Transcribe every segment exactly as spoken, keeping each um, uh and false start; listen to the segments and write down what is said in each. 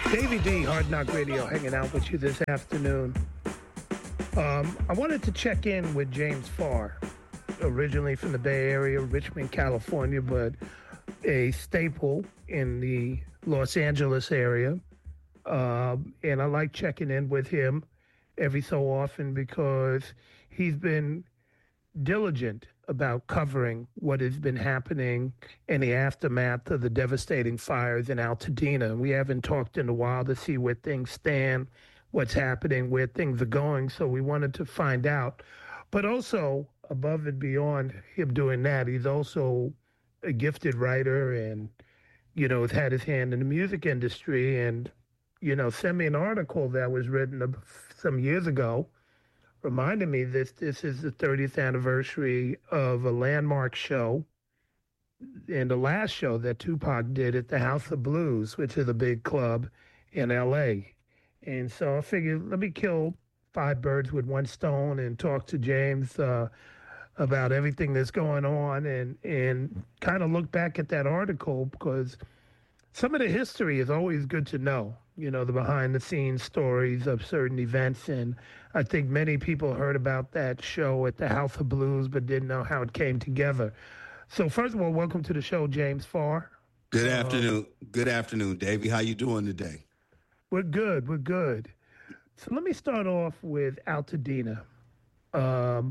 Davey D, Hard Knock Radio, hanging out with you this afternoon. Um, I wanted to check in with James Farr, originally from the Bay Area, Richmond, California, but a staple in the Los Angeles area. Um, and I like checking in with him every so often because he's been diligent about covering what has been happening in the aftermath of the devastating fires in Altadena. We haven't talked in a while to see where things stand, what's happening, where things are going. So we wanted to find out. But also, above and beyond him doing that, he's also a gifted writer and, you know, has had his hand in the music industry. And, you know, sent me an article that was written some years ago reminded me that this is the thirtieth anniversary of a landmark show and the last show that Tupac did at the House of Blues, which is a big club in L A. And so I figured, let me kill five birds with one stone and talk to James uh, about everything that's going on and, and kind of look back at that article because some of the history is always good to know, you know, the behind-the-scenes stories of certain events. And I think many people heard about that show at the House of Blues but didn't know how it came together. So first of all, welcome to the show, James Farr. Good afternoon. Uh, good afternoon, Davey. How you doing today? We're good. We're good. So let me start off with Altadena. Um,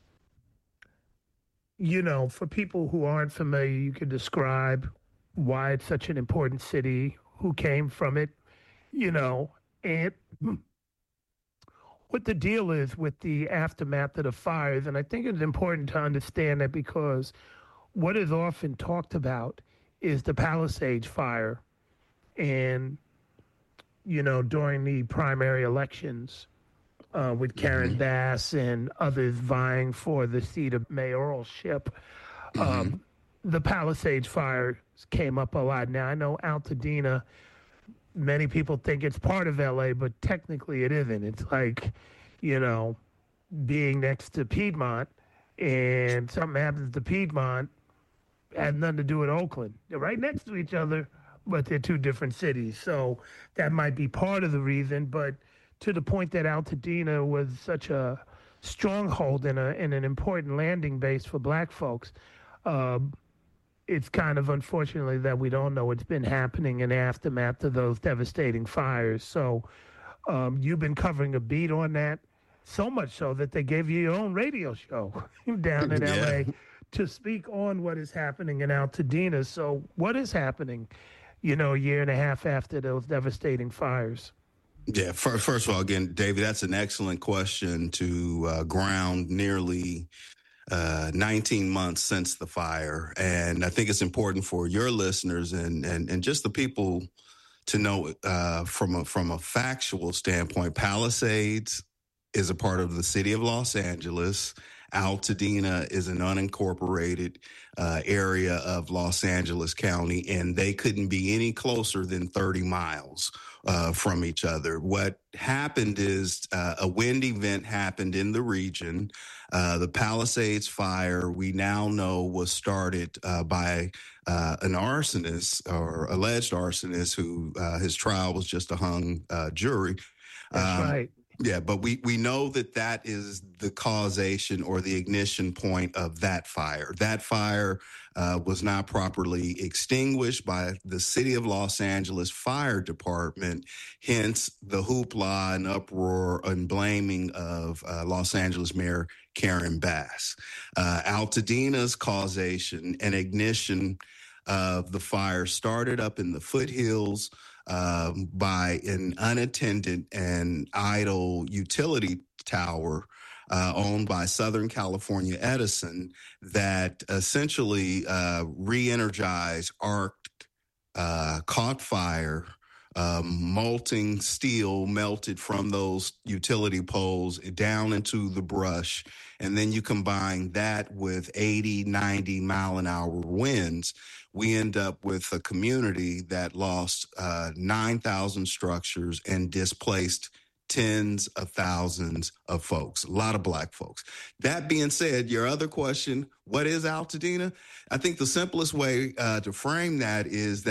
you know, for people who aren't familiar, you could describe why it's such an important city, who came from it, you know, and what the deal is with the aftermath of the fires. And I think it's important to understand that because what is often talked about is the Palisades fire. And, you know, during the primary elections uh, with Karen mm-hmm. Bass and others vying for the seat of mayoralship, mm-hmm. um, the Palisades fire came up a lot. Now, I know Altadena, many people think it's part of L A, but technically it isn't. It's like, you know, being next to Piedmont and something happens to Piedmont has nothing to do with Oakland. They're right next to each other, but they're two different cities. So that might be part of the reason, but to the point that Altadena was such a stronghold and, a, and an important landing base for black folks, uh, it's kind of unfortunately that we don't know what's been happening in the aftermath of those devastating fires. So um, you've been covering a beat on that, so much so that they gave you your own radio show down in yeah. L A to speak on what is happening in Altadena. So what is happening, you know, a year and a half after those devastating fires? Yeah, first, first of all, again, David, that's an excellent question to uh, ground nearly Uh, nineteen months since the fire. And I think it's important for your listeners and, and, and just the people to know uh, from a, from a factual standpoint, Palisades is a part of the city of Los Angeles. Altadena is an unincorporated uh, area of Los Angeles County, and they couldn't be any closer than thirty miles uh, from each other. What happened is uh, a wind event happened in the region. Uh, the Palisades fire, we now know, was started uh, by uh, an arsonist or alleged arsonist who uh, his trial was just a hung uh, jury. That's um, right. Yeah, but we, we know that that is the causation or the ignition point of that fire. That fire uh, was not properly extinguished by the City of Los Angeles Fire Department, hence the hoopla and uproar and blaming of uh, Los Angeles Mayor Karen Bass. Uh, Altadena's causation and ignition of the fire started up in the foothills Um, by an unattended and idle utility tower uh, owned by Southern California Edison that essentially uh, re-energized, arced, uh, caught fire, um, molting steel melted from those utility poles down into the brush. And then you combine that with eighty, ninety mile an hour winds, we end up with a community that lost uh, nine thousand structures and displaced tens of thousands of folks, a lot of black folks. That being said, your other question, what is Altadena? I think the simplest way uh, to frame that is that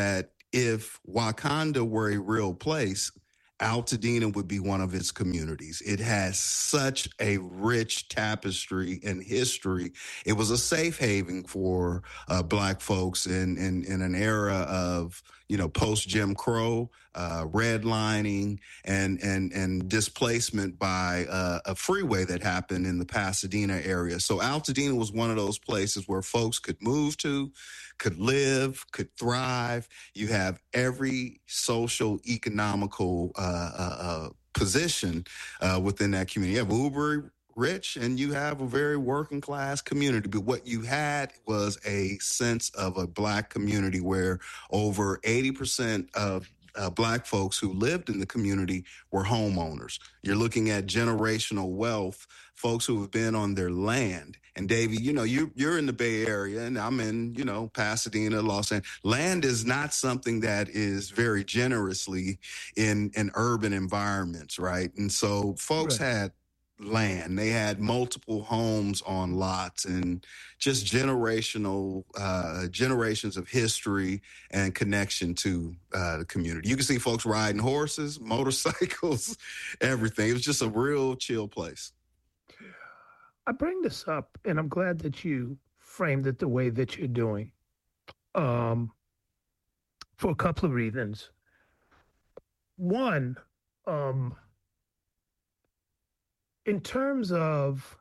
if Wakanda were a real place, Altadena would be one of its communities. It has such a rich tapestry and history. It was a safe haven for uh, Black folks in, in in an era of, you know, post Jim Crow, uh, redlining, and and and displacement by uh, a freeway that happened in the Pasadena area. So Altadena was one of those places where folks could move to, could live, could thrive. You have every social, economical uh, uh, uh, position uh, within that community. You have uber rich and you have a very working class community. But what you had was a sense of a Black community where over eighty percent of uh, Black folks who lived in the community were homeowners. You're looking at generational wealth, folks who have been on their land. And Davey, you know, you, you're in the Bay Area and I'm in, you know, Pasadena, Los Angeles. Land is not something that is very generously in, in urban environments, right? And so folks Right. had land. They had multiple homes on lots and just generational, uh, generations of history and connection to uh, the community. You can see folks riding horses, motorcycles, everything. It was just a real chill place. I bring this up, and I'm glad that you framed it the way that you're doing, um, for a couple of reasons. One, um, in terms of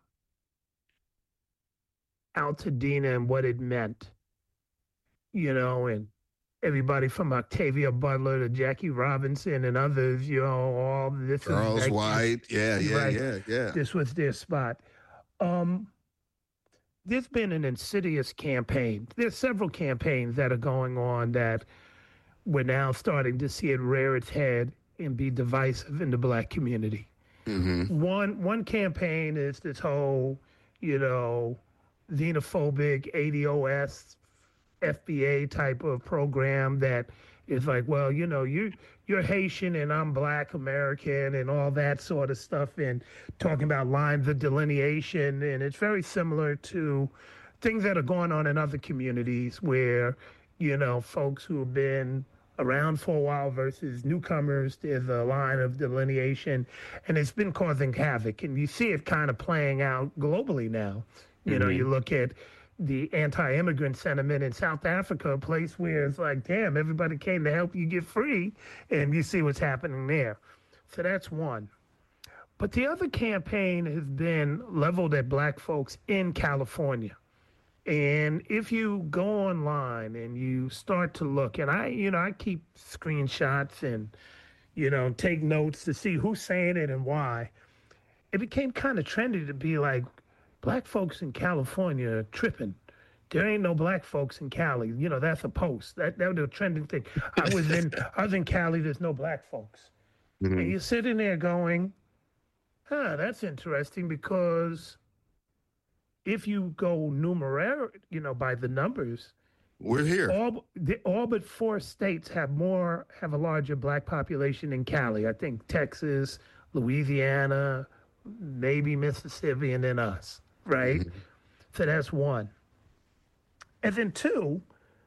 Altadena and what it meant, you know, and everybody from Octavia Butler to Jackie Robinson and others, you know, all this is Charles like, White. Yeah, yeah, right, yeah, yeah. this was their spot. Um, there's been an insidious campaign. There's several campaigns that are going on that we're now starting to see it rear its head and be divisive in the Black community. Mm-hmm. One one campaign is this whole, you know, xenophobic A D O S F B A type of program that is like, well, you know, you you're Haitian and I'm Black American and all that sort of stuff, and talking about lines of delineation, and it's very similar to things that are going on in other communities where, you know, folks who have been around for a while versus newcomers, there's a line of delineation, and it's been causing havoc. And you see it kind of playing out globally now. You mm-hmm. know, you look at the anti-immigrant sentiment in South Africa, a place where it's like, damn, everybody came to help you get free, and you see what's happening there. So that's one. But the other campaign has been leveled at Black folks in California. And if you go online and you start to look, and I, you know, I keep screenshots and, you know, take notes to see who's saying it and why, it became kind of trendy to be like, Black folks in California are tripping. There ain't no Black folks in Cali. You know, that's a post. That that was a trending thing. I was in I was in Cali, there's no Black folks. Mm-hmm. And you're sitting there going, huh, that's interesting, because if you go numeric, you know, by the numbers, we're here. All, the, all but four states have more, have a larger Black population than Cali. I think Texas, Louisiana, maybe Mississippi, and then us, right? Mm-hmm. So that's one. And then two,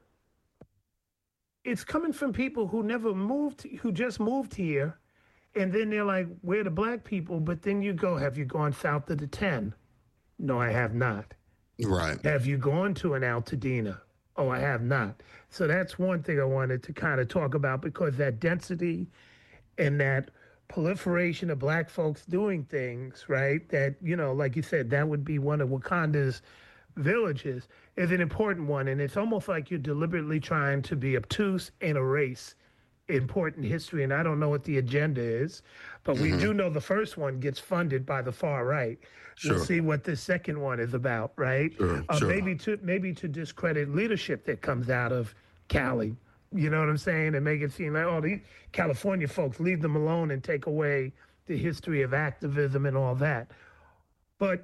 it's coming from people who never moved, who just moved here, and then they're like, we're the Black people, but then you go, have you gone south of the ten? No, I have not. Right. Have you gone to an Altadena? Oh, I have not. So that's one thing I wanted to kind of talk about, because that density and that proliferation of Black folks doing things, right, that, you know, like you said, that would be one of Wakanda's villages, is an important one. And it's almost like you're deliberately trying to be obtuse and erase important history. And I don't know what the agenda is, but mm-hmm. we do know the first one gets funded by the far right. Sure. We'll see what the second one is about, right? Sure, uh, sure. Maybe to maybe to discredit leadership that comes out of Cali. You know what I'm saying? And make it seem like, oh, these California folks, leave them alone and take away the history of activism and all that. But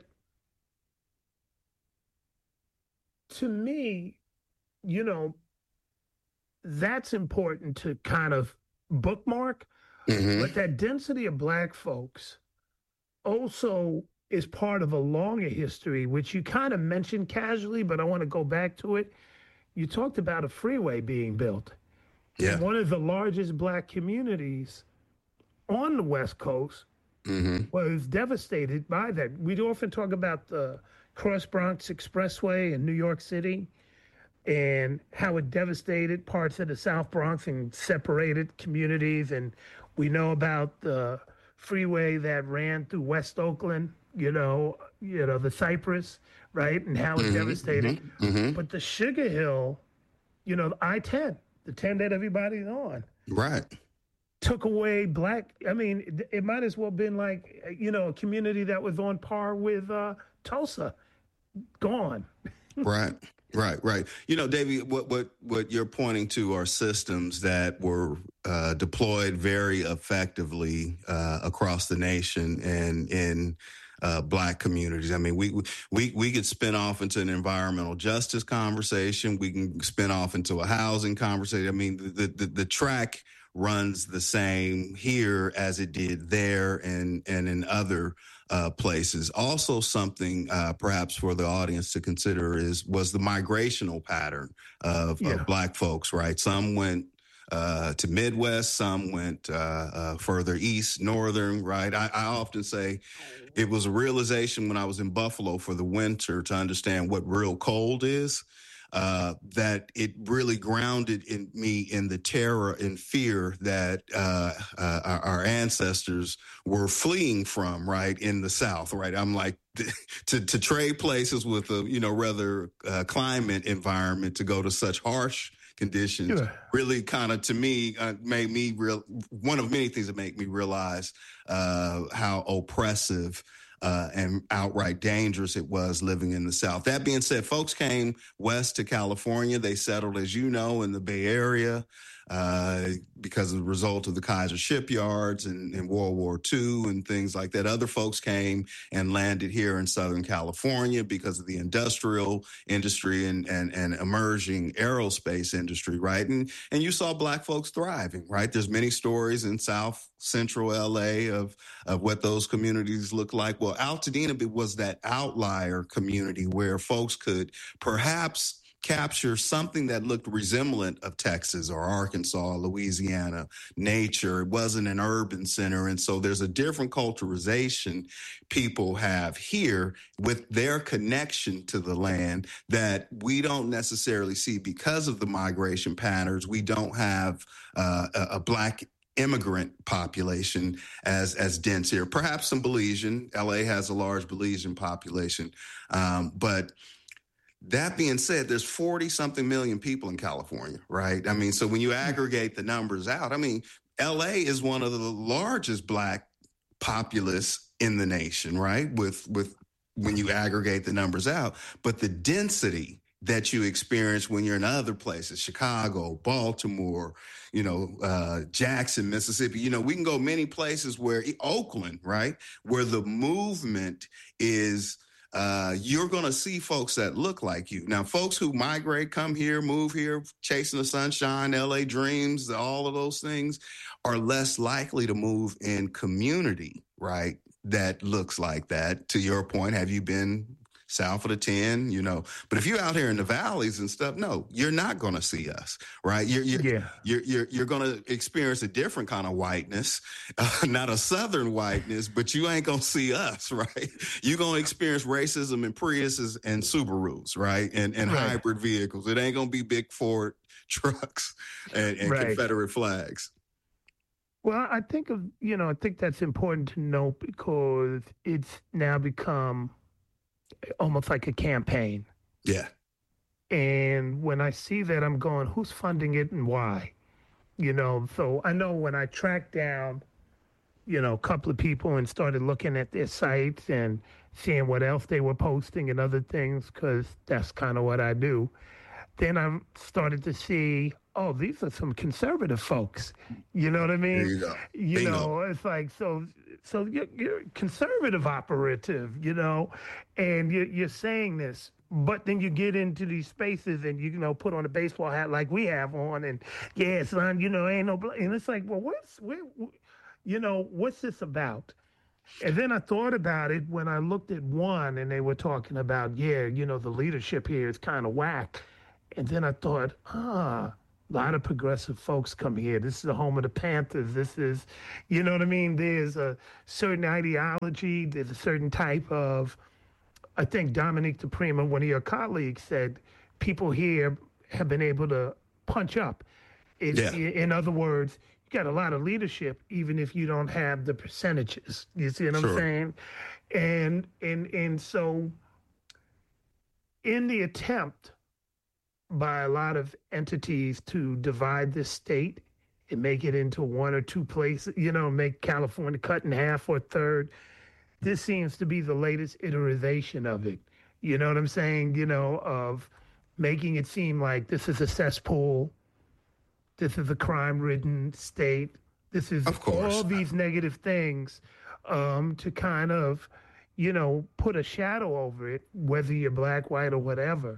to me, you know, that's important to kind of bookmark. Mm-hmm. But that density of Black folks also is part of a longer history, which you kind of mentioned casually, but I want to go back to it. You talked about a freeway being built. Yeah. One of the largest black communities on the West Coast Mm-hmm. was devastated by that. We often talk about the Cross Bronx Expressway in New York City and how it devastated parts of the South Bronx and separated communities. And we know about the freeway that ran through West Oakland, you know, you know, the Cypress, right? And how it Mm-hmm. devastated. Mm-hmm. Mm-hmm. But the Sugar Hill, you know, the I ten, the ten that everybody's on, Right. took away black. I mean, it, it might as well been like, you know, a community that was on par with uh, Tulsa, gone. Right. Right, right. You know, Davey, what what what you're pointing to are systems that were uh, deployed very effectively uh, across the nation and in uh, black communities. I mean, we we we could spin off into an environmental justice conversation. We can spin off into a housing conversation. I mean, the the, the track runs the same here as it did there and and in other uh, places. Also, something uh, perhaps for the audience to consider is was the migrational pattern of, Yeah. of black folks. Right, some went uh, to Midwest, some went uh, uh, further east, northern. Right, I, I often say it was a realization when I was in Buffalo for the winter to understand what real cold is. Uh, that it really grounded in me in the terror and fear that uh, uh, our, our ancestors were fleeing from, right, in the South, right? I'm like, to, to trade places with a, you know, rather uh, climate environment to go to such harsh conditions Sure. really kind of, to me, uh, made me real, one of many things that make me realize uh, how oppressive Uh, and outright dangerous it was living in the South. That being said, folks came west to California. They settled, as you know, in the Bay Area uh, because of the result of the Kaiser shipyards and, and World War Two and things like that. Other folks came and landed here in Southern California because of the industrial industry and, and, and emerging aerospace industry, right? And, and you saw black folks thriving, right? There's many stories in South Central L A of, of what those communities look like. Well, Altadena was that outlier community where folks could perhaps capture something that looked resemblant of Texas or Arkansas, Louisiana, nature. It wasn't an urban center. And so there's a different culturalization people have here with their connection to the land that we don't necessarily see because of the migration patterns. We don't have uh, a, a black immigrant population as as dense here. Perhaps some Belizean. L A has a large Belizean population. Um, but that being said, there's forty something million people in California, right? I mean, so when you aggregate the numbers out, I mean, L A is one of the largest black populace in the nation, right? With with when you aggregate the numbers out, but the density that you experience when you're in other places, Chicago, Baltimore, you know, uh, Jackson, Mississippi, you know, we can go many places where Oakland, right, where the movement is, uh, you're going to see folks that look like you. Now, folks who migrate, come here, move here, chasing the sunshine, L A dreams, all of those things are less likely to move in community, right, that looks like that. To your point, have you been south of the ten, you know, but if you're out here in the valleys and stuff, no, you're not going to see us, right? You're, you're, Yeah. you're, you're, you're going to experience a different kind of whiteness, uh, not a Southern whiteness, but you ain't going to see us, right? You're going to experience racism in Priuses and Subarus, right? And, and Right. hybrid vehicles. It ain't going to be big Ford trucks and, and Right. Confederate flags. Well, I think of, you know, I think that's important to note because it's now become almost like a campaign. Yeah. And when I see that, I'm going, who's funding it and why? You know, so I know when I tracked down, you know, a couple of people and started looking at their sites and seeing what else they were posting and other things, because that's kind of what I do. Then I started to see, oh, these are some conservative folks. You know what I mean? There you go. You Bingo. know, it's like, so so you're, you're conservative operative, you know, and you're, you're saying this. But then you get into these spaces and you, you know, put on a baseball hat like we have on and, yeah, son, you know, ain't no, bl-. And it's like, well, what's, where, you know, what's this about? And then I thought about it when I looked at one and they were talking about, yeah, you know, the leadership here is kind of whack. And then I thought, ah, A lot of progressive folks come here. This is the home of the Panthers. This is, you know what I mean? There's a certain ideology. There's a certain type of, I think Dominique DePrima, one of your colleagues, said people here have been able to punch up. It, Yeah. In other words, you got a lot of leadership, even if you don't have the percentages. You see what Sure. I'm saying? And and and so, in the attempt by a lot of entities to divide this state and make it into one or two places, you know, make California cut in half or a third, this seems to be the latest iteration of it. You know what I'm saying? You know, of making it seem like this is a cesspool, this is a crime-ridden state, this is Of course. all these negative things, um, to kind of, you know, put a shadow over it, whether you're black, white, or whatever.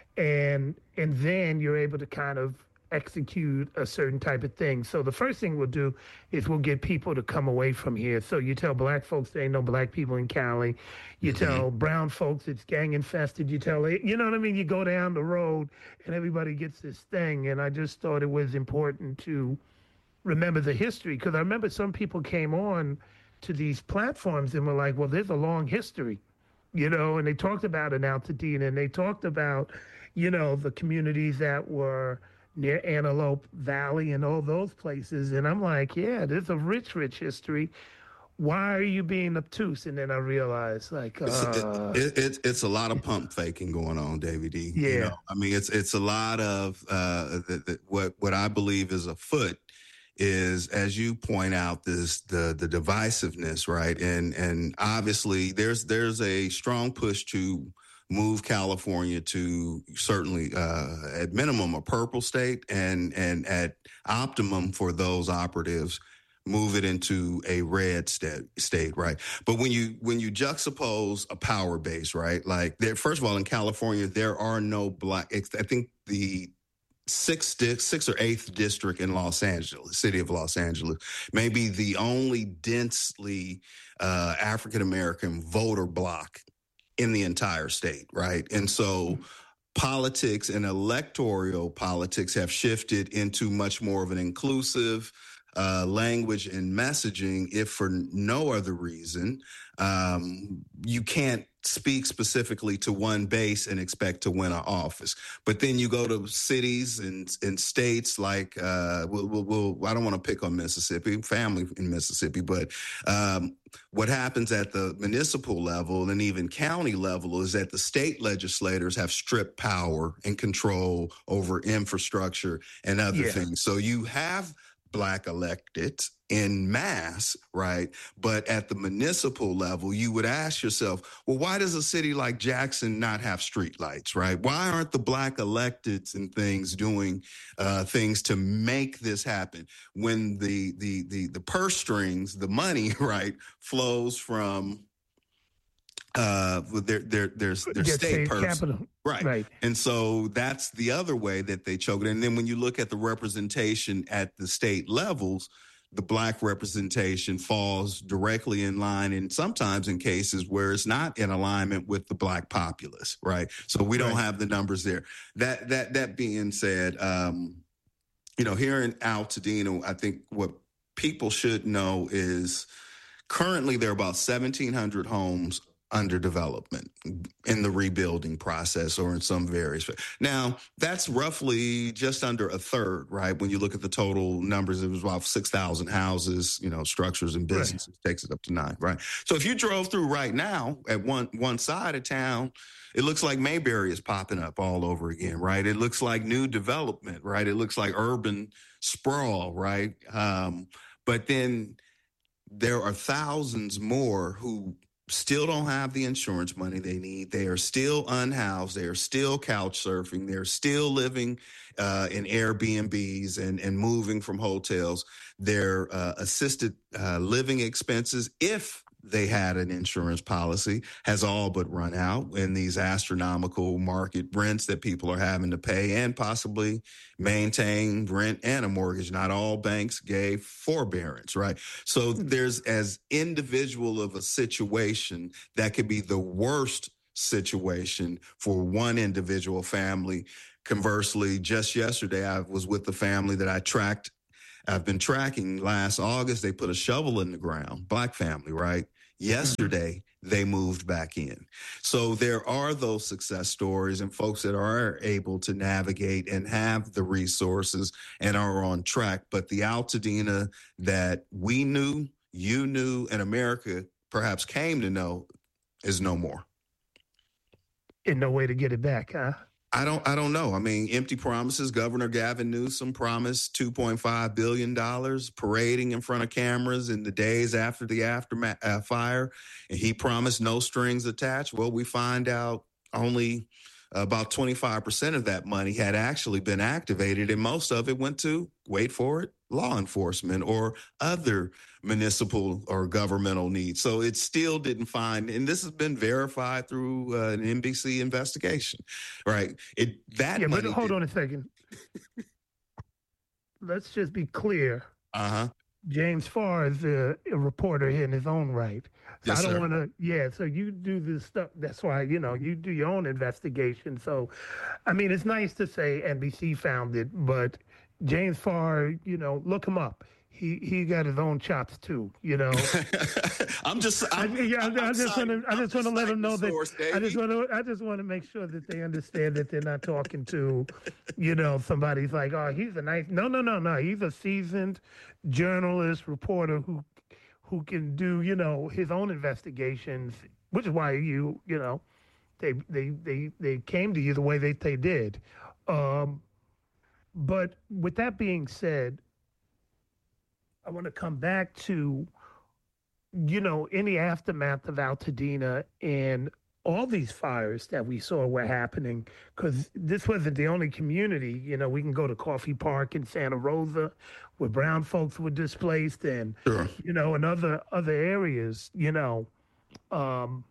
And and then you're able to kind of execute a certain type of thing. So the first thing we'll do is we'll get people to come away from here. So you tell black folks there ain't no black people in Cali. You Mm-hmm. tell brown folks it's gang infested. You tell, you know what I mean? You go down the road and everybody gets this thing. And I just thought it was important to remember the history, because I remember some people came on to these platforms and were like, well, there's a long history, you know, and they talked about an Altadena, and they talked about, you know, the communities that were near Antelope Valley and all those places. And I'm like, yeah, there's a rich, rich history. Why are you being obtuse? And then I realized, like, uh, It's, it, it, it's a lot of pump faking going on, David D. Yeah. You know, I mean, it's it's a lot of uh, the, the, what what I believe is afoot is, as you point out, this the the divisiveness, right? And and obviously, there's there's a strong push to move California to certainly uh, at minimum a purple state, and and at optimum for those operatives, move it into a red state, state, right? But when you when you juxtapose a power base, right? Like there, first of all, in California, there are no black. I think the sixth, sixth or eighth district in Los Angeles, city of Los Angeles, may be the only densely uh, African American voter block in the entire state, right? And so politics and electoral politics have shifted into much more of an inclusive uh, language and messaging, if for no other reason. Um, you can't speak specifically to one base and expect to win an office. But then you go to cities and, and states like, uh, we'll, we'll, we'll, I don't want to pick on Mississippi, family in Mississippi, but um, what happens at the municipal level and even county level is that the state legislators have stripped power and control over infrastructure and other Yeah. things. So you have black elected en masse, right? But at the municipal level, you would ask yourself, well, why does a city like Jackson not have streetlights, right? Why aren't the black electeds and things doing uh, things to make this happen when the the the the purse strings, the money, right, flows from uh their their there's their Get state state person. capital. Right. Right. And so that's the other way that they choke it. And then when you look at the representation at the state levels, the black representation falls directly in line, and sometimes in cases where it's not in alignment with the black populace, right? So we don't Right. have the numbers there. That that that being said, um, you know, here in Altadena, I think what people should know is currently there are about seventeen hundred homes under development in the rebuilding process or in some various. Now, that's roughly just under a third, right? When you look at the total numbers, it was about six thousand houses, you know, structures and businesses, right. Takes it up to nine, right? So if you drove through right now at one one side of town, it looks like Mayberry is popping up all over again, right? It looks like new development, right? It looks like urban sprawl, right? Um, but then there are thousands more who still don't have the insurance money they need. They are still unhoused. They are still couch surfing. They're still living uh, in Airbnbs and, and moving from hotels. Their uh, assisted uh, living expenses, if they had an insurance policy, has all but run out in these astronomical market rents that people are having to pay and possibly maintain rent and a mortgage. Not all banks gave forbearance, right? So there's as individual of a situation that could be the worst situation for one individual family conversely, just yesterday, I was with the family that I tracked. I've been tracking last August. They put a shovel in the ground, Black family, right? Yesterday, mm-hmm. they moved back in. So there are those success stories and folks that are able to navigate and have the resources and are on track. But the Altadena that we knew, you knew, and America perhaps came to know is no more. And no way to get it back, huh? I don't I don't know. I mean, empty promises. Governor Gavin Newsom promised two point five billion dollars parading in front of cameras in the days after the aftermath uh, fire. And he promised no strings attached. Well, we find out only about twenty-five percent of that money had actually been activated. And most of it went to, wait for it, law enforcement or other municipal or governmental needs. So it still didn't find, and this has been verified through uh, an N B C investigation, right? It that yeah, but hold did, on a second. Let's just be clear. Uh huh. James Farr is a, a reporter in his own right. So yes, I don't want to, yeah, so you do this stuff. That's why, you know, you do your own investigation. So, I mean, it's nice to say N B C found it, but James Farr, you know, look him up. He he got his own chops too, you know. I'm just, I'm, I, yeah, I'm I just want to, I just want to let them know that. Source, I just want to, I just want to make sure that they understand that they're not talking to, you know, somebody's like, oh, he's a nice. No, no, no, no. He's a seasoned journalist, reporter who, who can do, you know, his own investigations, which is why you, you know, they they they they came to you the way they they did. Um, but with that being said, I want to come back to, you know, in the aftermath of Altadena and all these fires that we saw were happening, because this wasn't the only community. You know, we can go to Coffee Park in Santa Rosa where brown folks were displaced and, sure. you know, in other, other areas, you know. Um,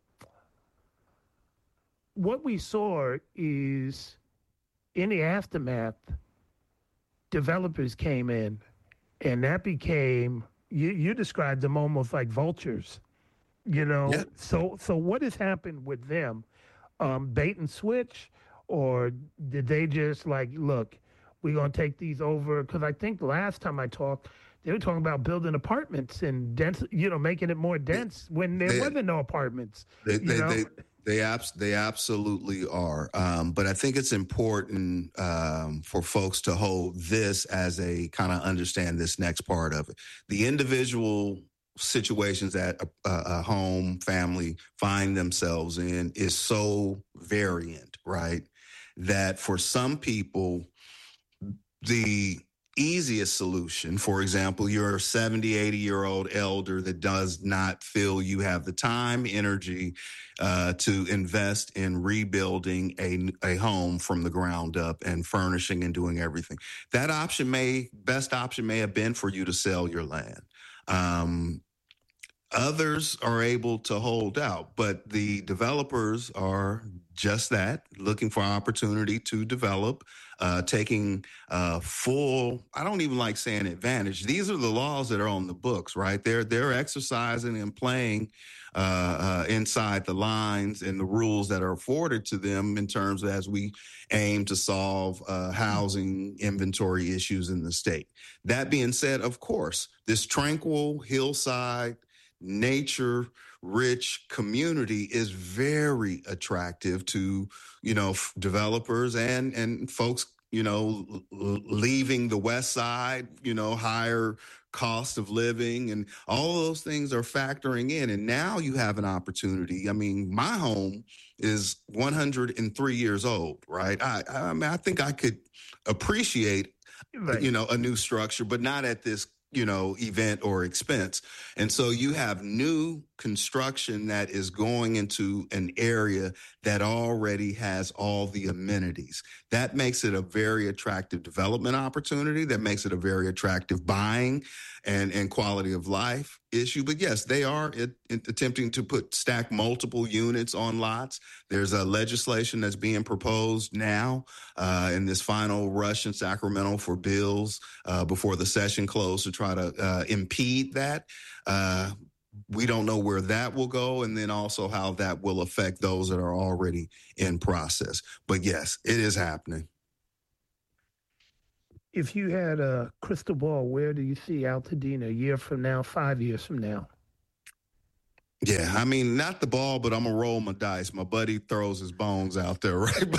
what we saw is in the aftermath, developers came in. And that became, you, you described them almost like vultures, you know? Yeah. So so what has happened with them? Um, bait and switch? Or did they just like, look, we're going to take these over? Because I think last time I talked, they were talking about building apartments and dense, you know, making it more dense when there they, wasn't no apartments. They, you they, know? they, They abs- they absolutely are. Um, but I think it's important um, for folks to hold this as a kind of understand this next part of it. The individual situations that a, a home family find themselves in is so variant, right? That for some people, the easiest solution, for example, you're a seventy, eighty year old elder that does not feel you have the time, energy uh, to invest in rebuilding a, a home from the ground up and furnishing and doing everything. That option may, best option may have been for you to sell your land. Um, Others are able to hold out, but the developers are just that, looking for opportunity to develop, uh, taking uh, full, I don't even like saying advantage. These are the laws that are on the books, right? They're, they're exercising and playing uh, uh, inside the lines and the rules that are afforded to them in terms of as we aim to solve uh, housing inventory issues in the state. That being said, of course, this tranquil hillside, nature rich community is very attractive to, you know, f- developers and, and folks, you know, l- leaving the West Side, you know, higher cost of living and all those things are factoring in. And now you have an opportunity. I mean, my home is one hundred three years old, right? I, I mean, I think I could appreciate, right. you know, a new structure, but not at this you know, event or expense. And so you have new construction that is going into an area that already has all the amenities. That makes it a very attractive development opportunity. That makes it a very attractive buying and, and quality of life issue. But yes, they are it, it, attempting to put stack multiple units on lots. There's a legislation that's being proposed now uh, in this final rush in Sacramento for bills uh, before the session closed to try to uh, impede that. Uh, we don't know where that will go, and then also how that will affect those that are already in process. But yes, it is happening. If you had a crystal ball, where do you see Altadena a year from now, five years from now? Yeah, I mean, not the ball, but I'm going to roll my dice. My buddy throws his bones out there, right?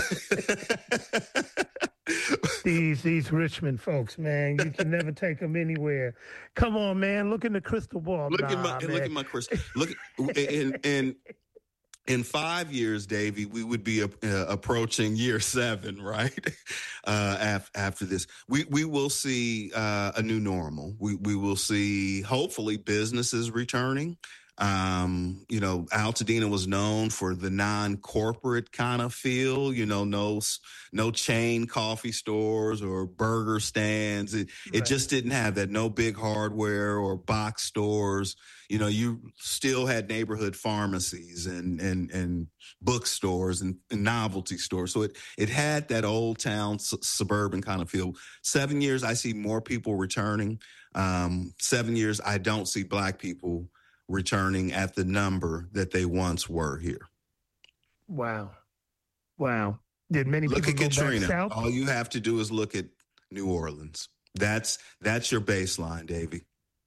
these these Richmond folks, man, you can never take them anywhere. Come on, man, look in the crystal ball. Look nah, at my man. look at my crystal. Look in in in five years, Davey, we would be uh, approaching year seven, right? Uh, af- after this, we we will see uh, a new normal. We we will see hopefully businesses returning. Um, you know, Altadena was known for the non-corporate kind of feel, you know, no, no chain coffee stores or burger stands. It, right. It just didn't have that. No big hardware or box stores. You know, you still had neighborhood pharmacies and, and, and bookstores and, and novelty stores. So it, it had that old town su- suburban kind of feel. Seven years, I see more people returning. Um, seven years, I don't see Black people returning at the number that they once were here. Wow. Wow. Did many look people at go Katrina. back south? All you have to do is look at New Orleans. That's that's your baseline, Davey.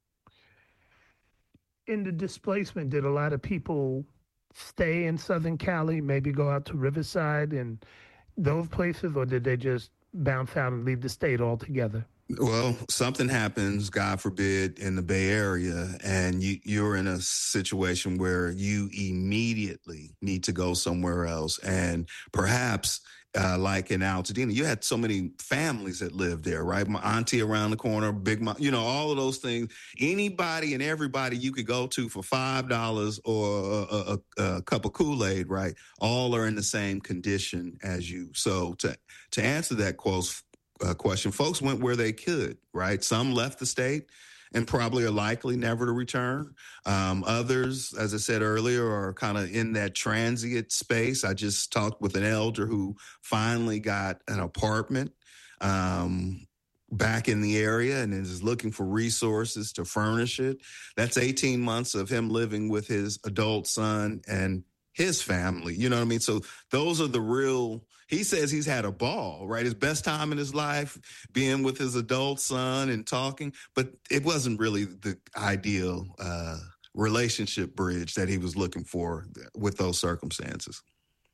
In the displacement, did a lot of people stay in Southern Cali, maybe go out to Riverside and those places, or did they just bounce out and leave the state altogether? Well, something happens, God forbid, in the Bay Area, and you, you're in a situation where you immediately need to go somewhere else. And perhaps, uh, like in Altadena, you had so many families that lived there, right? My auntie around the corner, big mom, you know, all of those things. Anybody and everybody you could go to for five dollars or a, a, a cup of Kool-Aid, right? All are in the same condition as you. So to, to answer that quote, Uh, question. Folks went where they could, right? Some left the state and probably are likely never to return. Um, others, as I said earlier, are kind of in that transient space. I just talked with an elder who finally got an apartment um, back in the area and is looking for resources to furnish it. That's eighteen months of him living with his adult son and his family. You know what I mean? So those are the real... He says he's had a ball, right? His best time in his life, being with his adult son and talking, but it wasn't really the ideal uh, relationship bridge that he was looking for with those circumstances.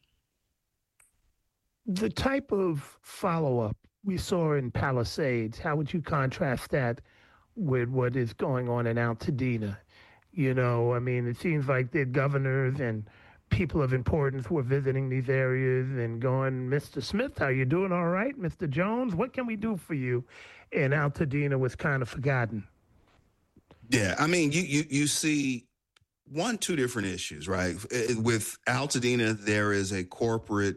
The type of follow-up we saw in Palisades, how would you contrast that with what is going on in Altadena? You know, I mean, it seems like the governors and people of importance were visiting these areas and going, Mister Smith, how you doing? All right. Mister Jones, what can we do for you? And Altadena was kind of forgotten. Yeah, I mean, you you you see one, two different issues, right? With Altadena, there is a corporate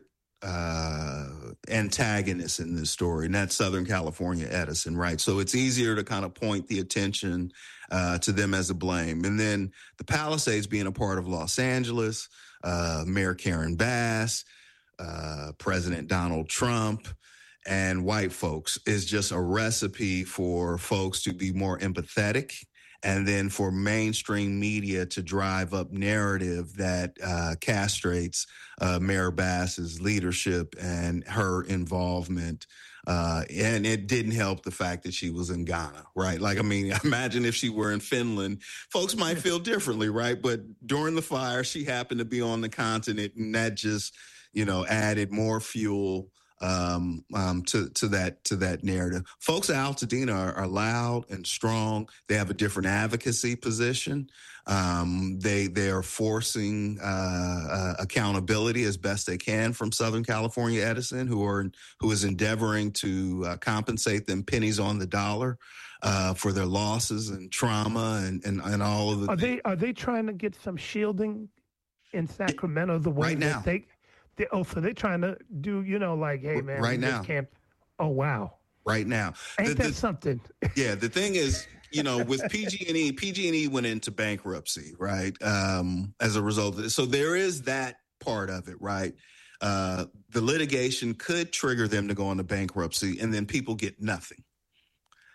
uh, antagonist in this story, and that's Southern California Edison, right? So it's easier to kind of point the attention uh, to them as a blame. And then the Palisades being a part of Los Angeles, uh, Mayor Karen Bass, uh, President Donald Trump, and white folks is just a recipe for folks to be more empathetic, and then for mainstream media to drive up narrative that uh, castrates uh, Mayor Bass's leadership and her involvement. Uh, and it didn't help the fact that she was in Ghana, right? Like, I mean, imagine if she were in Finland, folks might feel differently, right? But during the fire, she happened to be on the continent, and that just, you know, added more fuel Um, um, to to that to that narrative. Folks at Altadena are, are loud and strong. They have a different advocacy position. Um, they they are forcing uh, uh, accountability as best they can from Southern California Edison, who are who is endeavoring to uh, compensate them pennies on the dollar uh, for their losses and trauma and and, and all of the. Are they are they trying to get some shielding in Sacramento? The way right that now. they. They, oh, so they're trying to do, you know, like, hey, man, right we now. just can't. Oh, wow. Right now. Ain't the, that the, something? Yeah, the thing is, you know, with P G and E, P G and E went into bankruptcy, right, um, as a result of this. So there is that part of it, right? Uh, the litigation could trigger them to go into bankruptcy, and then people get nothing.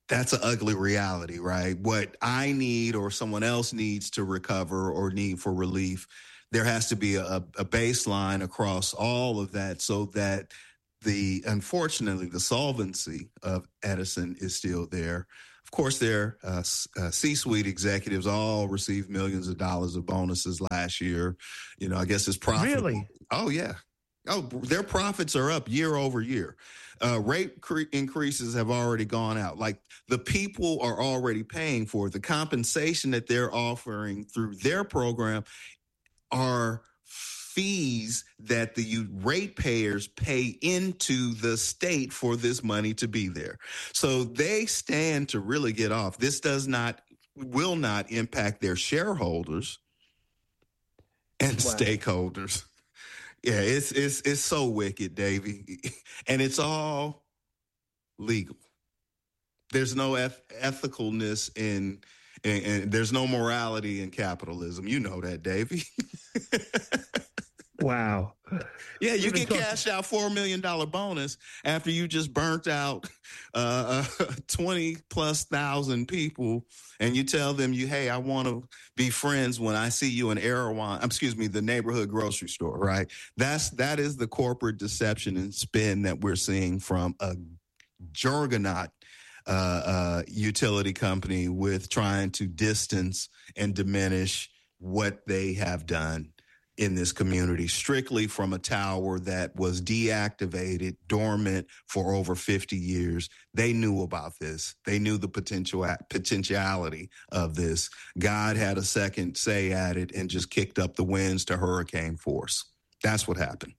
That's an ugly reality, right? What I need or someone else needs to recover or need for relief, there has to be a, a baseline across all of that so that the, unfortunately, the solvency of Edison is still there. Of course, their uh, uh, C-suite executives all received millions of dollars of bonuses last year. You know, I guess it's profitable. Really? Oh, yeah. Oh, their profits are up year over year. Uh, rate cre- increases have already gone out. Like the people are already paying for it. The compensation that they're offering through their program are fees that the ratepayers pay into the state for this money to be there. So they stand to really get off. This does not, will not impact their shareholders and wow. stakeholders. Yeah, it's it's it's so wicked, Davey, and it's all legal. There's no eth- ethicalness in, and, and there's no morality in capitalism. You know that, Davey. Wow. Yeah, you can talk- cash out four million dollars bonus after you just burnt out uh, uh, twenty plus thousand people, and you tell them, you, hey, I want to be friends when I see you in Erewhon, excuse me, the neighborhood grocery store, right? That's, that is the corporate deception and spin that we're seeing from a juggernaut uh, uh, utility company with trying to distance and diminish what they have done in this community, strictly from a tower that was deactivated, dormant for over fifty years. They knew about this. They knew the potential potentiality of this. God had a second say at it and just kicked up the winds to hurricane force. That's what happened.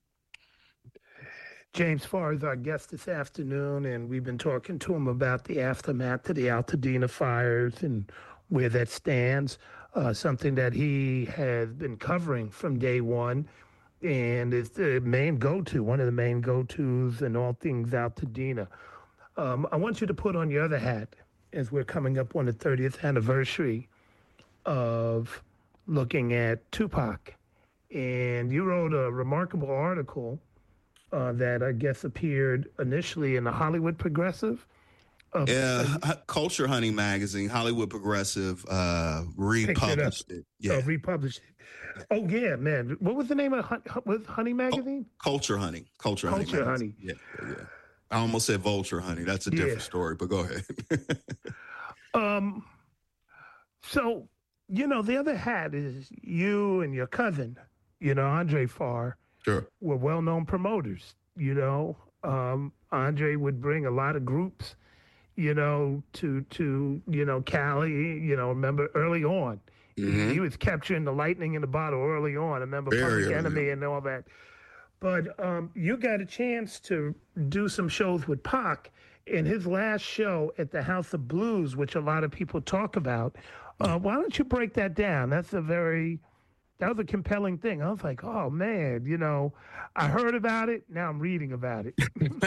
James Farr is our guest this afternoon, and we've been talking to him about the aftermath to the Altadena fires and where that stands. Uh, something that he has been covering from day one, and is the main go-to, one of the main go-tos in all things Altadena. Um, I want you to put on your other hat as we're coming up on the thirtieth anniversary of looking at Tupac. And you wrote a remarkable article uh, that I guess appeared initially in the Hollywood Progressive. Uh, yeah, uh, Culture Honey magazine, Hollywood Progressive, uh, republished it. it. Yeah, uh, republished it. Oh yeah, man. What was the name of with Honey magazine? Culture Honey. Culture, Culture Honey. Honey. Yeah, yeah. I almost said Vulture Honey. That's a different yeah. story, but go ahead. um. So you know, the other hat is you and your cousin, you know, Andre Farr. Sure. Were well-known promoters. You know, um, Andre would bring a lot of groups. You know, to, to, you know, Cali, you know, remember early on, mm-hmm. he was capturing the lightning in the bottle early on. I remember Very Public early. Enemy and all that. But um, you got a chance to do some shows with Pac in his last show at the House of Blues, which a lot of people talk about. Uh, why don't you break that down? That's a very, that was a compelling thing. I was like, oh, man, you know, I heard about it. Now I'm reading about it.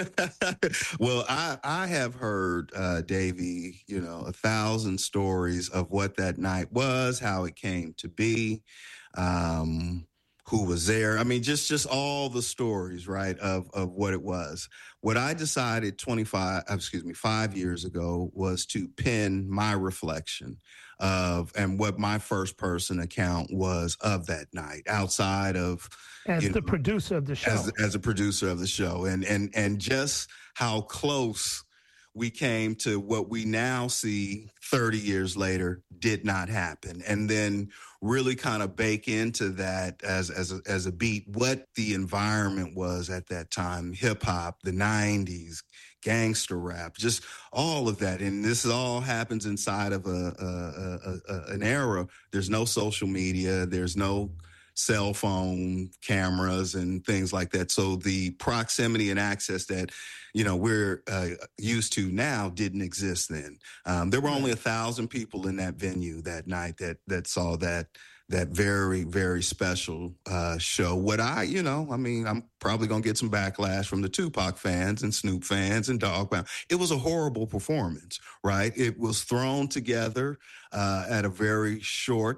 Well, I, I have heard, uh, Davey, you know, a thousand stories of what that night was, how it came to be, um, who was there. I mean, just just all the stories, right, of, of what it was. What I decided twenty-five, excuse me, five years ago was to pen my reflection of and what my first person account was of that night outside of as the know, producer of the show, as, as a producer of the show, and and and just how close we came to what we now see thirty years later did not happen. And then really kind of bake into that as, as, a, as a beat, what the environment was at that time, hip hop, the nineties, gangster rap, just all of that. And this all happens inside of a, a, a, a an era. There's no social media. There's no cell phone cameras and things like that. So the proximity and access that, you know, we're uh, used to now didn't exist then. Um, there were only a thousand people in that venue that night that that saw that that very, very special uh, show. What I, you know, I mean, I'm probably going to get some backlash from the Tupac fans and Snoop fans and Dogg Pound. It was a horrible performance, right? It was thrown together uh, at a very short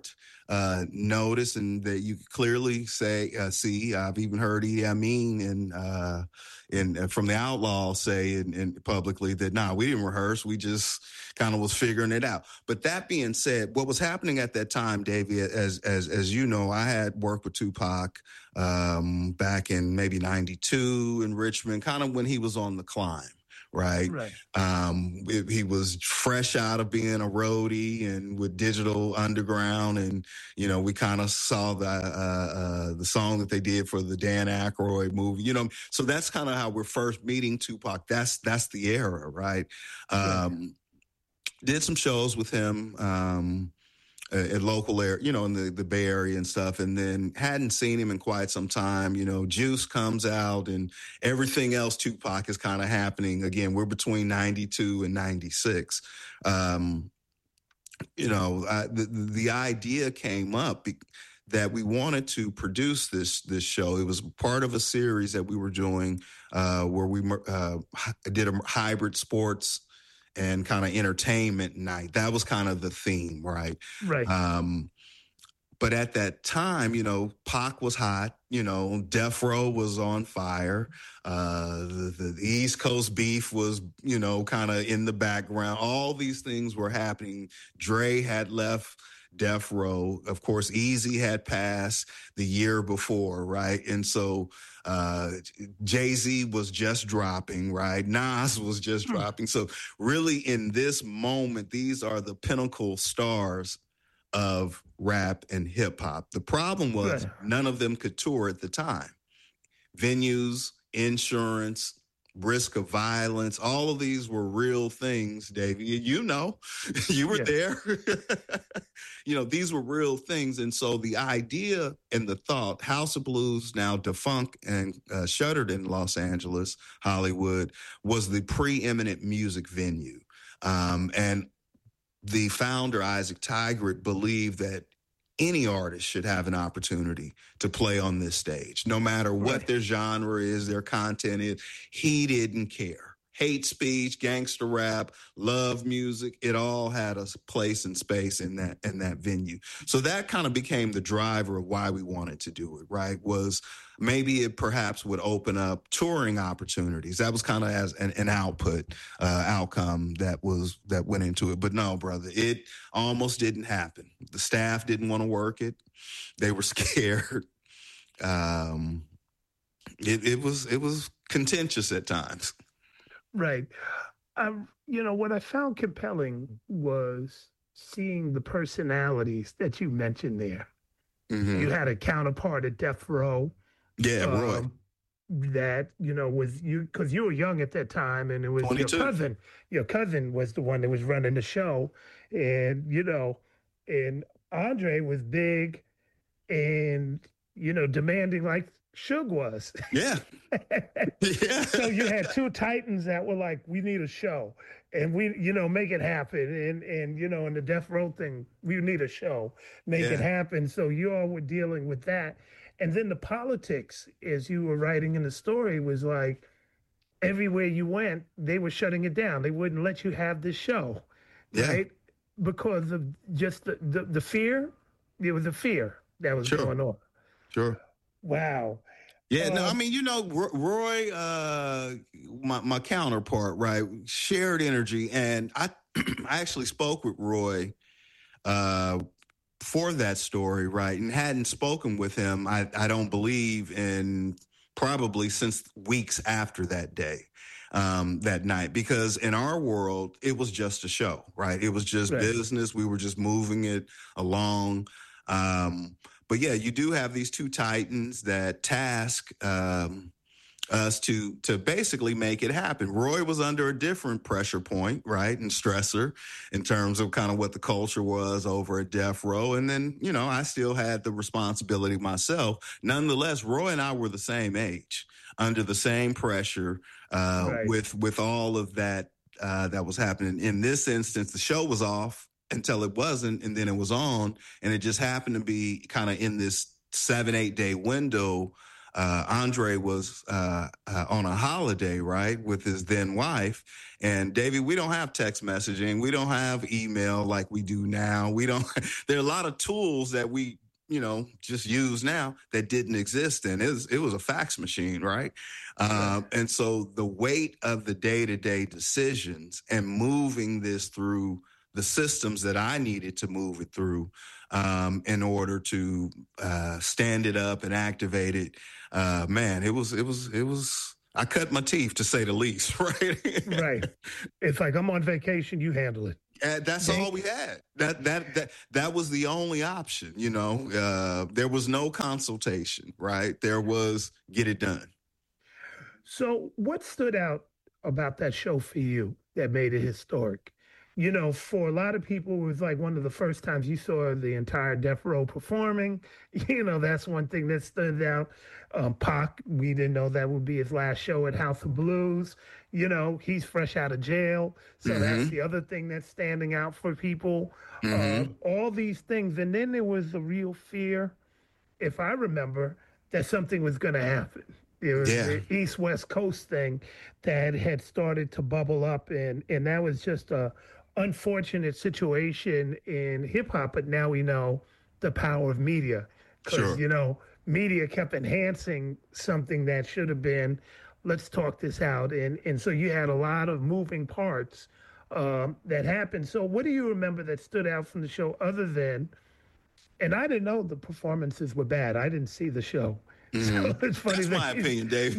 uh, notice and that you could clearly say, uh, see, I've even heard Idi Amin and, uh, in, uh, from the Outlaws say in, in publicly that, nah, we didn't rehearse. We just kind of was figuring it out. But that being said, what was happening at that time, Davey, as, as, as you know, I had worked with Tupac, um, back in maybe ninety-two in Richmond, kind of when he was on the climb. Right. Right. Um, it, he was fresh out of being a roadie and with Digital Underground. And, you know, we kind of saw the, uh, uh, the song that they did for the Dan Aykroyd movie, you know, so that's kind of how we're first meeting Tupac. That's, that's the era. Right. Um, right. Did some shows with him, um, at local area, you know, in the, the Bay Area and stuff, and then hadn't seen him in quite some time. You know, Juice comes out and everything else Tupac is kind of happening. Again, we're between ninety-two and ninety-six. Um, you know, I, the, the idea came up be, that we wanted to produce this, this show. It was part of a series that we were doing uh, where we uh, did a hybrid sports and kind of entertainment night. That was kind of the theme, right? Right. Um, but at that time, you know, Pac was hot, you know, Death Row was on fire. Uh, the, the East Coast beef was, you know, kind of in the background. All these things were happening. Dre had left Death Row. Of course, Easy had passed the year before, right? And so uh, Jay-Z was just dropping, right? Nas was just hmm. dropping. So really in this moment, these are the pinnacle stars of rap and hip hop. The problem was yeah. none of them could tour at the time. Venues, insurance, risk of violence, all of these were real things, Dave. You, you know, you were yeah. there. You know, these were real things. And so the idea and the thought, House of Blues, now defunct and uh, shuttered in Los Angeles, Hollywood, was the preeminent music venue. Um, and the founder, Isaac Tigert, believed that any artist should have an opportunity to play on this stage, no matter what right. their genre is, their content is. He didn't care. Hate speech, gangster rap, love music, it all had a place and space in that in that venue. So that kind of became the driver of why we wanted to do it, right? Was maybe it perhaps would open up touring opportunities. That was kind of as an, an output, uh, outcome that was that went into it. But no, brother, it almost didn't happen. The staff didn't want to work it. They were scared. Um, it, it was it was contentious at times. Right. Um, you know, what I found compelling was seeing the personalities that you mentioned there. Mm-hmm. You had a counterpart at Death Row. Yeah, um, Roy. That, you know, was you, because you were young at that time, and it was twenty-two. Your cousin. Your cousin was the one that was running the show. And, you know, and Andre was big and, you know, demanding like Suge was. Yeah. yeah. So you had two titans that were like, we need a show and we, you know, make it happen. And, and, you know, in the Death Row thing, we need a show, make yeah. it happen. So you all were dealing with that. And then the politics, as you were writing in the story, was like, everywhere you went, they were shutting it down. They wouldn't let you have this show, yeah. right? Because of just the, the, the fear. There was a fear that was sure. going on. Sure. Wow. Yeah, no, I mean, you know, Roy, uh, my, my counterpart, right, shared energy. And I I actually spoke with Roy uh, for that story, right, and hadn't spoken with him, I, I don't believe, in probably since weeks after that day, um, that night. Because in our world, it was just a show, right? It was just right. business. We were just moving it along. Um But yeah, you do have these two titans that task um, us to to basically make it happen. Roy was under a different pressure point, right, and stressor in terms of kind of what the culture was over at Death Row. And then, you know, I still had the responsibility myself. Nonetheless, Roy and I were the same age, under the same pressure uh, right. with with all of that uh, that was happening. In this instance, the show was off until it wasn't, and then it was on, and it just happened to be kind of in this seven, eight day window uh, Andre was uh, uh, on a holiday, right, with his then wife. And Davey, we don't have text messaging. We don't have email like we do now. We don't, there are a lot of tools that we, you know, just use now that didn't exist then. It was, it was a fax machine, right? Um, and so the weight of the day-to-day decisions and moving this through the systems that I needed to move it through um, in order to uh, stand it up and activate it, uh, man, it was, it was, it was, I cut my teeth to say the least, right? Right. It's like, I'm on vacation, you handle it. And that's all we had. That that that that was the only option. You know, uh, there was no consultation. Right? There was get it done. So, what stood out about that show for you that made it historic? You know, for a lot of people, it was like one of the first times you saw the entire Death Row performing. You know, that's one thing that stood out. Um, Pac, we didn't know that would be his last show at House of Blues. You know, he's fresh out of jail. So mm-hmm. that's the other thing that's standing out for people. Mm-hmm. Uh, all these things. And then there was the real fear, if I remember, that something was going to happen. There was yeah. the East-West Coast thing that had started to bubble up. And, and that was just a unfortunate situation in hip-hop. But now we know the power of media. Because, sure. you know, media kept enhancing something that should have been, let's talk this out. And and so you had a lot of moving parts um, that happened. So what do you remember that stood out from the show other than, and I didn't know the performances were bad. I didn't see the show. Mm-hmm. So it's funny. That's that my you, opinion, Dave.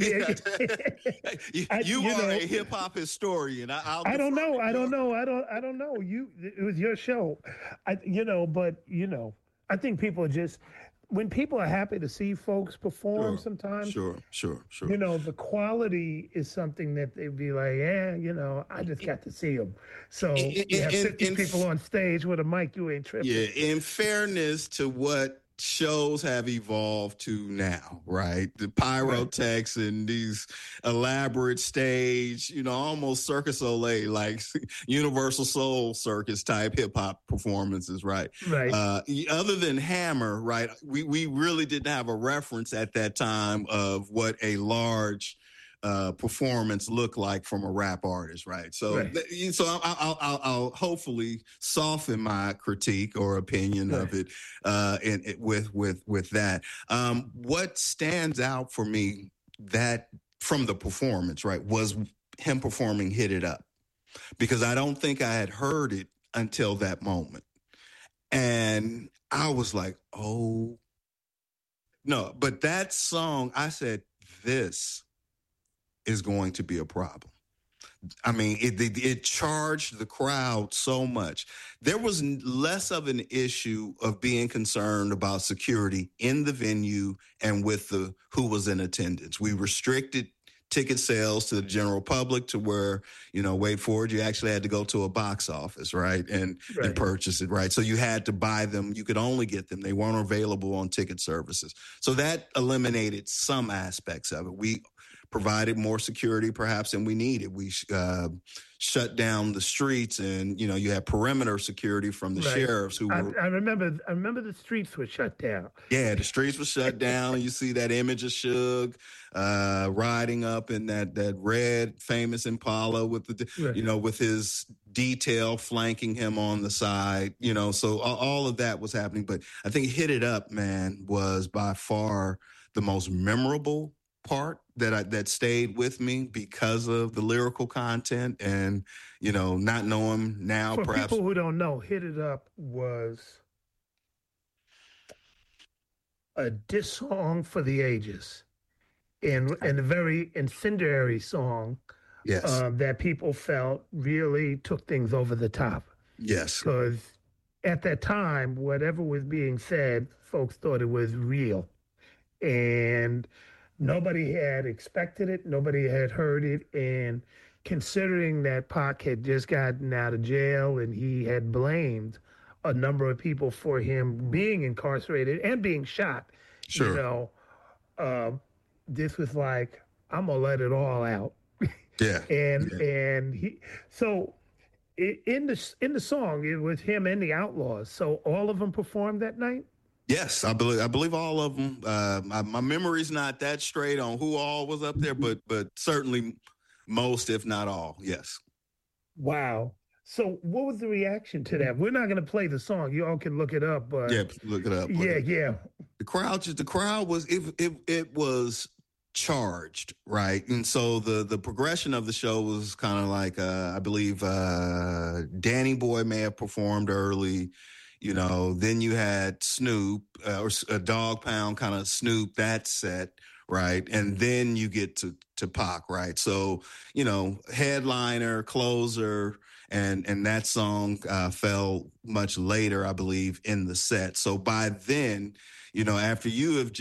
Yeah. you I, you, you are know, a hip hop historian. I, I'll I don't know. I don't know. I don't. I don't know. You. It was your show. I. You know. But you know. I think people are just. When people are happy to see folks perform sure, sometimes, sure, sure, sure. You know, the quality is something that they'd be like, yeah, you know, I just got to see them. So in, you have fifty in, people on stage with a mic, you ain't tripping. Yeah, in fairness to what shows have evolved to now, right? The pyrotechs and these elaborate stage, you know, almost Circus Soleil, like Universal Soul Circus type hip hop performances, right? Right. Uh, other than Hammer, right? We we really didn't have a reference at that time of what a large Uh, performance look like from a rap artist, right? So, right. Th- so I'll, I'll, I'll, I'll hopefully soften my critique or opinion right. of it, uh, in, it with with with that. Um, what stands out for me that from the performance, right, was him performing "Hit It Up," because I don't think I had heard it until that moment, and I was like, oh no! But that song, I said, this is going to be a problem. I mean, it, it it charged the crowd so much. There was less of an issue of being concerned about security in the venue and with the who was in attendance. We restricted ticket sales to the general public to where, you know, wait for it, you actually had to go to a box office, right, and right. and purchase it, right? So you had to buy them. You could only get them. They weren't available on ticket services. So that eliminated some aspects of it. We provided more security perhaps than we needed. We uh, shut down the streets, and you know you had perimeter security from the right. sheriffs who I, were. I remember. I remember the streets were shut down. Yeah, the streets were shut down. You see that image of Suge uh, riding up in that that red famous Impala with the right. you know with his detail flanking him on the side. You know, so all, all of that was happening. But I think "Hit It Up," man, was by far the most memorable part that I, that stayed with me because of the lyrical content and, you know, not knowing now. For perhaps people who don't know, "Hit It Up" was a diss song for the ages and, and a very incendiary song yes. uh, that people felt really took things over the top. Yes. Because at that time, whatever was being said, folks thought it was real. And nobody had expected it. Nobody had heard it. And considering that Pac had just gotten out of jail and he had blamed a number of people for him being incarcerated and being shot, sure. you know, uh, this was like, I'm going to let it all out. Yeah. and yeah. and he, so in the, in the song, it was him and the Outlaws. So all of them performed that night? Yes, I believe I believe all of them. Uh, my, my memory's not that straight on who all was up there, but but certainly most, if not all. Yes. Wow. So what was the reaction to that? We're not going to play the song. You all can look it up, but Yeah, look it up. Look yeah, it up. yeah. The crowd just the crowd was it it it was charged, right? And so the the progression of the show was kind of like uh I believe uh Danny Boy may have performed early, you know, then you had Snoop uh, or a Dog Pound kind of Snoop that set, right? And then you get to to Pac, right? So, you know, headliner, closer, and and that song uh, fell much later, I believe, in the set. So by then, you know, after you have